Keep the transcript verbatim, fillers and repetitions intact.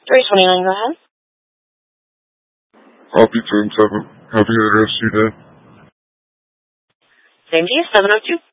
three twenty-nine, go ahead. Copy ten seven. Have a good rest of your day. Same to you, seven oh two.